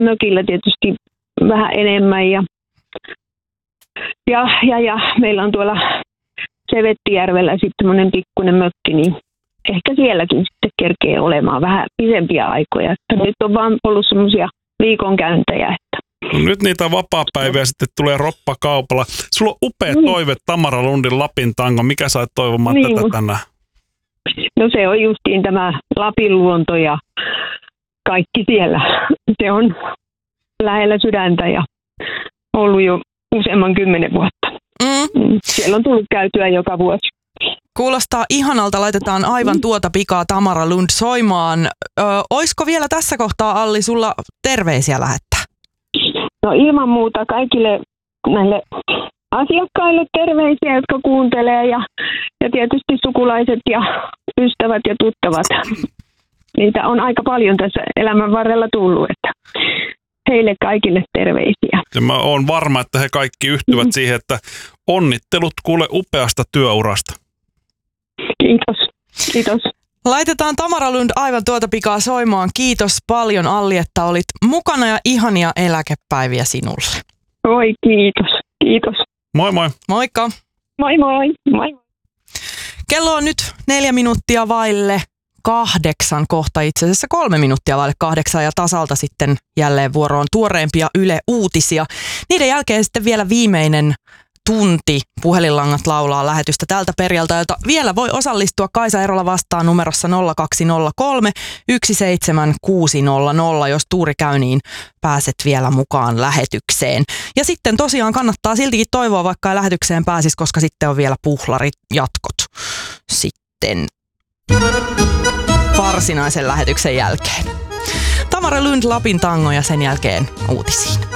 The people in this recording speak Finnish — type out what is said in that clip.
mökillä tietysti vähän enemmän ja meillä on tuolla Sevettijärvellä sitten semmoinen pikkuinen mökki, niin ehkä sielläkin sitten kerkee olemaan vähän pidempiä aikoja. Että nyt on vaan ollut semmoisia viikonkäyntejä. Että. No nyt niitä vapaapäiviä sitten tulee roppakaupalla. Sulla on upea toive Tamara Lundin Lapin tango. Mikä sä et toivomaan tätä tänään? No se on justiin tämä Lapin luonto ja kaikki siellä. Se on lähellä sydäntä ja ollut jo useamman 10 vuotta. Siellä on tullut käytyä joka vuosi. Kuulostaa ihanalta. Laitetaan aivan tuota pikaa Tamara Lund soimaan. Oisko vielä tässä kohtaa, Alli, sulla terveisiä lähettää? No ilman muuta kaikille näille asiakkaille terveisiä, jotka kuuntelee ja tietysti sukulaiset ja ystävät ja tuttavat. Niitä on aika paljon tässä elämän varrella tullut, että heille kaikille terveisiä. Ja mä oon varma, että he kaikki yhtyvät siihen, että onnittelut kuule upeasta työurasta. Kiitos. Laitetaan Tamara Lund aivan tuota pikaa soimaan. Kiitos paljon, Alli, että olit mukana ja ihania eläkepäiviä sinulle. Oi, kiitos. Moi moi. Moikka. Moi. Kello on nyt 4 minuuttia vaille 8, kohta itse asiassa 3 minuuttia vaille 8 ja tasalta sitten jälleen vuoroon tuoreempia Yle Uutisia. Niiden jälkeen sitten vielä viimeinen tunti Puhelinlangat laulaa -lähetystä tältä perjantailta. Vielä voi osallistua Kaisa Erola vastaan numerossa 0203 17600. Jos tuuri käy, niin pääset vielä mukaan lähetykseen. Ja sitten tosiaan kannattaa siltikin toivoa, vaikka ei lähetykseen pääsisi, koska sitten on vielä puhlarijatkot sitten varsinaisen lähetyksen jälkeen. Tamara Lund, Lapin tango ja sen jälkeen uutisiin.